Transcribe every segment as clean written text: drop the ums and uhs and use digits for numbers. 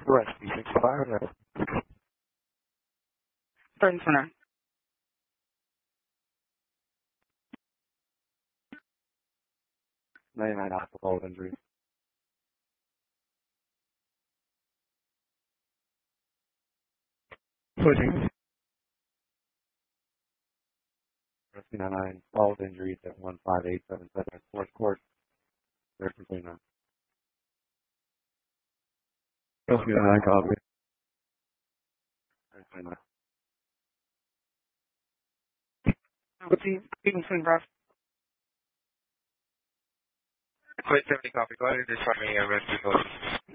Correct. B65. Starting center. 99 hospital injuries. Pushing. Rescue 99 all injuries at 15877 fourth court. There's something on. Rescue 9, copy. What's he speaking between breath? Quit 70 copy. Go ahead and just me a rescue code.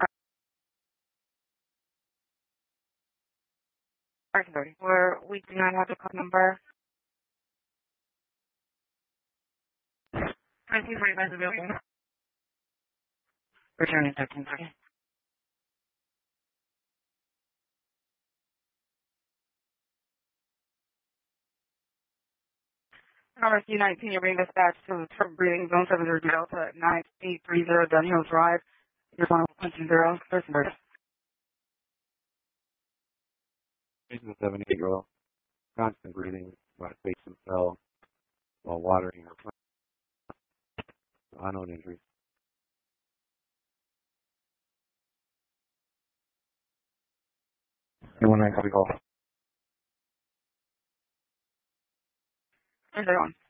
Alright, 30. Where we do not have the code number. Thank you for your guys' available. Returning 13 seconds. Rescue 19, you're being dispatched to the breathing zone 70 Delta at 9830 Dunhill Drive. Your final 10, person bird. She's a 78-year-old. Constant breathing, about to face himself while watering her plant. Unknown injuries. 19, copy call. Where's they on?